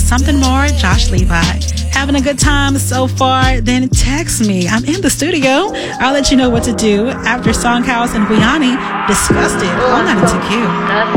Something More, Josh Levi. Having a good time so far? Then text me. I'm in the studio. I'll let you know what to do after Songhouse and Wiani Disgusted on 92Q.